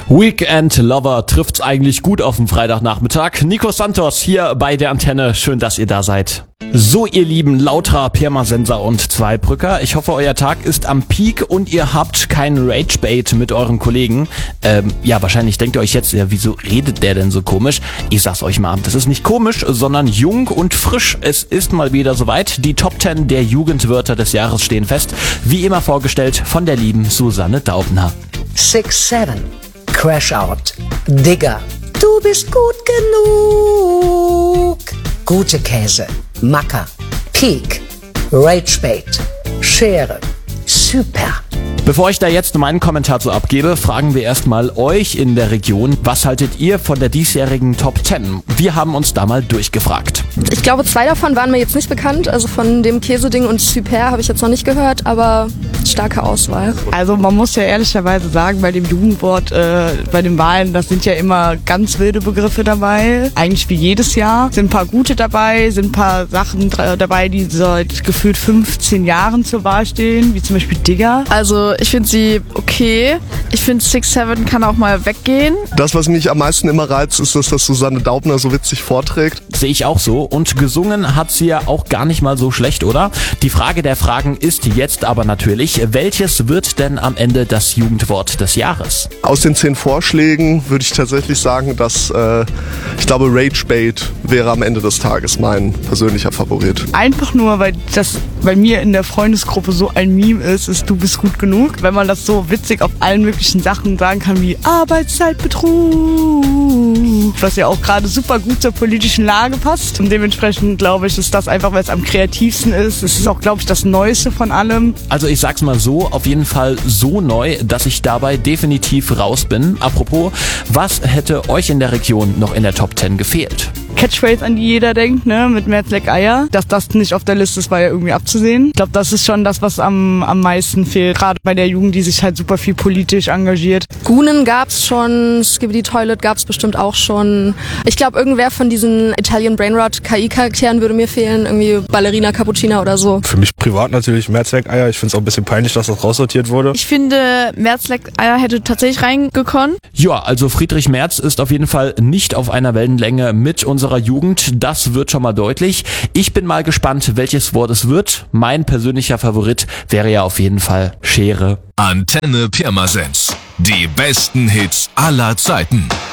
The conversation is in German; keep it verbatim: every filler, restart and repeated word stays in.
Weekend Lover trifft's eigentlich gut auf den Freitagnachmittag. Nico Santos hier bei der Antenne. Schön, dass ihr da seid. So, ihr lieben Lautra, Pirmasens und Zweibrücker. Ich hoffe, euer Tag ist am Peak und ihr habt keinen Ragebait mit euren Kollegen. Ähm, ja, wahrscheinlich denkt ihr euch jetzt, ja, wieso redet der denn so komisch? Ich sag's euch mal, das ist nicht komisch, sondern jung und frisch. Es ist mal wieder soweit. Die Top zehn der Jugendwörter des Jahres stehen fest. Wie immer vorgestellt von der lieben Susanne Daubner. six seven. Crash Out. Digger. Du bist gut genug. Gute Käse. Macker. Peak. Ragebait. Schere. Super. Bevor ich da jetzt meinen Kommentar zu abgebe, fragen wir erstmal euch in der Region, was haltet ihr von der diesjährigen Top zehn? Wir haben uns da mal durchgefragt. Ich glaube, zwei davon waren mir jetzt nicht bekannt. Also von dem Käseding und Super habe ich jetzt noch nicht gehört, aber starke Auswahl. Also man muss ja ehrlicherweise sagen, bei dem Jugendwort, äh, bei den Wahlen, das sind ja immer ganz wilde Begriffe dabei. Eigentlich wie jedes Jahr. Sind ein paar gute dabei, sind ein paar Sachen dabei, die seit gefühlt fünfzehn Jahren zur Wahl stehen, wie zum Beispiel Digger. Also ich finde sie okay. Ich finde six seven kann auch mal weggehen. Das, was mich am meisten immer reizt, ist, dass das Susanne Daubner so witzig vorträgt. Sehe ich auch so. Und gesungen hat sie ja auch gar nicht mal so schlecht, oder? Die Frage der Fragen ist jetzt aber natürlich, welches wird denn am Ende das Jugendwort des Jahres? Aus den zehn Vorschlägen würde ich tatsächlich sagen, dass äh, ich glaube, Ragebait wäre am Ende des Tages mein persönlicher Favorit. Einfach nur, weil das bei mir in der Freundesgruppe so ein Meme ist, ist du bist gut genug. Wenn man das so witzig auf allen möglichen Sachen sagen kann wie Arbeitszeitbetrug, was ja auch gerade super gut zur politischen Lage passt. Und dementsprechend glaube ich, ist das einfach, weil es am kreativsten ist. Es ist auch, glaube ich, das Neueste von allem. Also ich sag's mal so, auf jeden Fall so neu, dass ich dabei definitiv raus bin. Apropos, was hätte euch in der Region noch in der Top zehn gefehlt? Catchphrase, an die jeder denkt, ne, mit Merz leck Eier. Dass das nicht auf der Liste ist, war ja irgendwie abzusehen. Ich glaube, das ist schon das, was am, am meisten fehlt. Gerade bei der Jugend, die sich halt super viel politisch engagiert. Gunen gab's schon, Skibidi Toilet gab's bestimmt auch schon. Ich glaube, irgendwer von diesen Italian Brainrot K I-Charakteren würde mir fehlen. Irgendwie Ballerina Cappuccina oder so. Für mich privat natürlich Merz leck Eier. Ich finde es auch ein bisschen peinlich, dass das raussortiert wurde. Ich finde, Merz leck Eier hätte tatsächlich reingekommen. Ja, also Friedrich Merz ist auf jeden Fall nicht auf einer Wellenlänge mit unserer Jugend. Das wird schon mal deutlich. Ich bin mal gespannt, welches Wort es wird. Mein persönlicher Favorit wäre ja auf jeden Fall Schere. Antenne Pirmasens. Die besten Hits aller Zeiten.